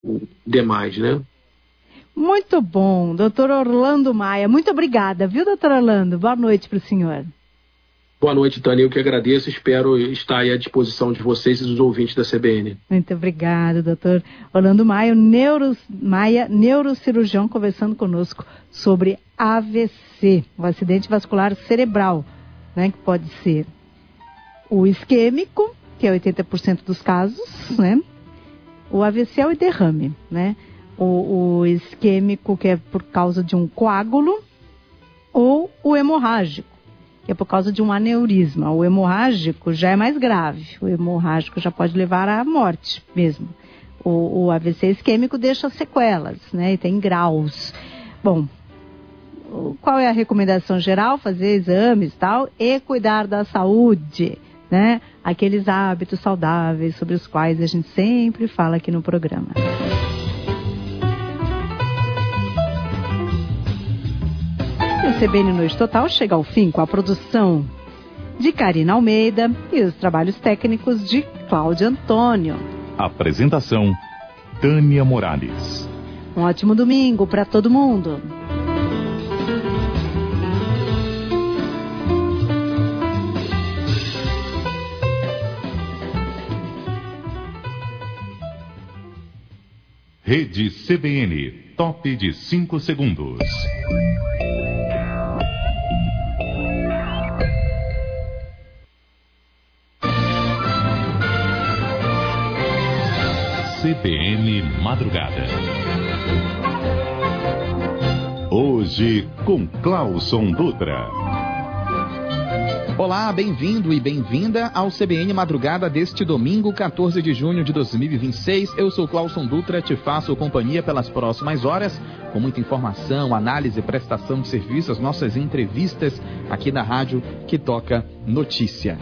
demais, né? Muito bom, doutor Orlando Maia. Muito obrigada, viu, doutor Orlando? Boa noite para o senhor. Boa noite, Tânia. Eu que agradeço. Espero estar aí à disposição de vocês e dos ouvintes da CBN. Muito obrigada, doutor Orlando Maia, neurocirurgião, conversando conosco sobre AVC, o acidente vascular cerebral, né, que pode ser o isquêmico, que é 80% dos casos, né? O AVC é o derrame, né? O isquêmico, que é por causa de um coágulo, ou o hemorrágico, que é por causa de um aneurisma. O hemorrágico já é mais grave, o hemorrágico já pode levar à morte mesmo. O AVC isquêmico deixa sequelas, né? E tem graus. Bom, qual é a recomendação geral? Fazer exames e tal, e cuidar da saúde, né? Aqueles hábitos saudáveis sobre os quais a gente sempre fala aqui no programa. O CBN Noite Total chega ao fim com a produção de Karina Almeida e os trabalhos técnicos de Cláudio Antônio. Apresentação, Tânia Morales. Um ótimo domingo para todo mundo. Rede CBN, top de 5 segundos. CBN Madrugada. Hoje com Clauson Dutra. Olá, bem-vindo e bem-vinda ao CBN Madrugada deste domingo, 14 de junho de 2026. Eu sou Clauson Dutra, te faço companhia pelas próximas horas, com muita informação, análise, prestação de serviços, nossas entrevistas aqui na rádio que toca notícia.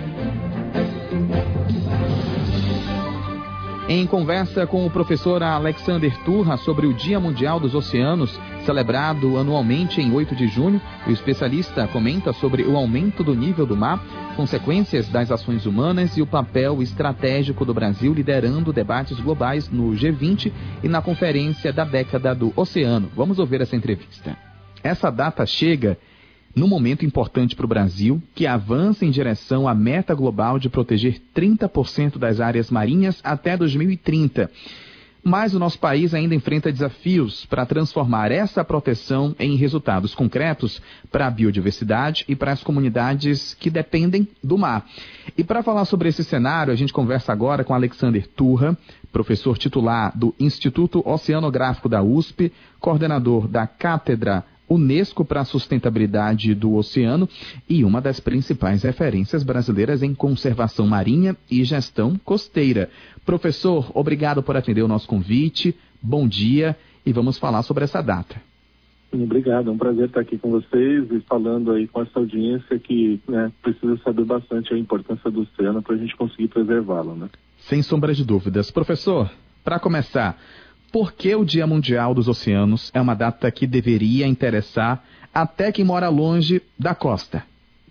Em conversa com o professor Alexander Turra sobre o Dia Mundial dos Oceanos, celebrado anualmente em 8 de junho, o especialista comenta sobre o aumento do nível do mar, consequências das ações humanas e o papel estratégico do Brasil liderando debates globais no G20 e na Conferência da Década do Oceano. Vamos ouvir essa entrevista. Essa data chega num momento importante para o Brasil, que avança em direção à meta global de proteger 30% das áreas marinhas até 2030. Mas o nosso país ainda enfrenta desafios para transformar essa proteção em resultados concretos para a biodiversidade e para as comunidades que dependem do mar. E para falar sobre esse cenário, a gente conversa agora com Alexander Turra, professor titular do Instituto Oceanográfico da USP, coordenador da Cátedra Unesco para a Sustentabilidade do Oceano e uma das principais referências brasileiras em conservação marinha e gestão costeira. Professor, obrigado por atender o nosso convite, bom dia e vamos falar sobre essa data. Obrigado, é um prazer estar aqui com vocês e falando aí com essa audiência que precisa saber bastante a importância do oceano para a gente conseguir preservá-lo, né? Sem sombra de dúvidas. Professor, para começar, por que o Dia Mundial dos Oceanos é uma data que deveria interessar até quem mora longe da costa?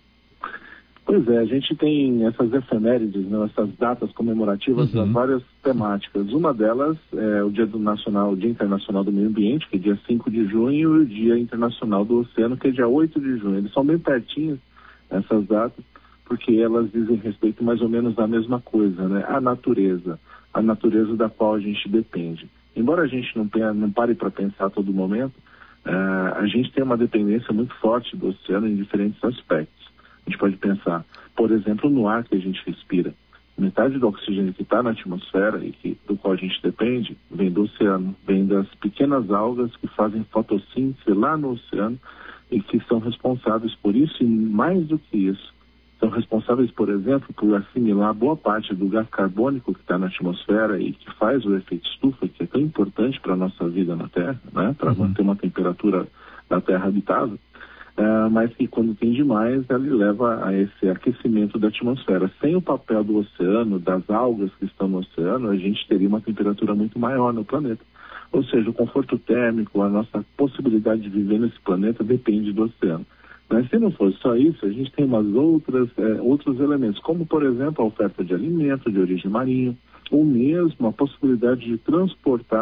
Pois é, a gente tem essas efemérides, essas datas comemorativas das várias temáticas. Uma delas é o Dia Internacional do Meio Ambiente, que é dia 5 de junho, e o Dia Internacional do Oceano, que é dia 8 de junho. Eles são bem pertinhos, essas datas, porque elas dizem respeito mais ou menos à mesma coisa, né? A natureza da qual a gente depende. Embora a gente não pare para pensar a todo momento, a gente tem uma dependência muito forte do oceano em diferentes aspectos. A gente pode pensar, por exemplo, no ar que a gente respira. Metade do oxigênio que está na atmosfera e do qual a gente depende vem do oceano, vem das pequenas algas que fazem fotossíntese lá no oceano e que são responsáveis por isso e mais do que isso. São responsáveis, por exemplo, por assimilar boa parte do gás carbônico que está na atmosfera e que faz o efeito estufa, que é tão importante para a nossa vida na Terra, né? Para manter uma temperatura da Terra habitável, mas que quando tem demais, ele leva a esse aquecimento da atmosfera. Sem o papel do oceano, das algas que estão no oceano, a gente teria uma temperatura muito maior no planeta. Ou seja, o conforto térmico, a nossa possibilidade de viver nesse planeta depende do oceano. Mas se não fosse só isso, a gente tem outros elementos, como, por exemplo, a oferta de alimento de origem marinha, ou mesmo a possibilidade de transportar